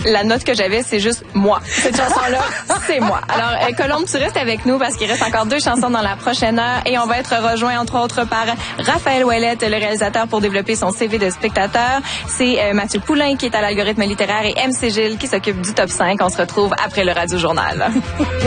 la note que j'avais, c'est juste moi. Cette chanson-là, c'est moi. Alors, Colombe, tu restes avec nous parce qu'il reste encore 2 chansons dans la prochaine heure et on va être rejoint, entre autres, par Raphaël Ouellette, le réalisateur, pour développer son CV de spectateur. C'est Mathieu Poulain qui est à l'algorithme littéraire et MC Gilles qui s'occupe du top 5. On se retrouve après le Radio Journal.